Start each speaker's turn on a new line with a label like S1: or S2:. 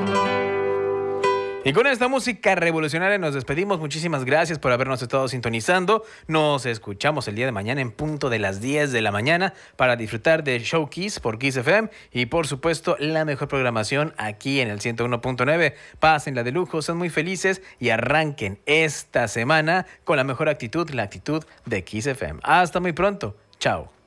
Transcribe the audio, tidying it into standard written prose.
S1: Y con esta música revolucionaria nos despedimos. Muchísimas gracias por habernos estado sintonizando. Nos escuchamos el día de mañana en punto de las 10 de la mañana para disfrutar de Show Kiss por Kiss FM y por supuesto la mejor programación aquí en el 101.9. Pásenla de lujo, son muy felices y arranquen esta semana con la mejor actitud, la actitud de Kiss FM. Hasta muy pronto. Chao.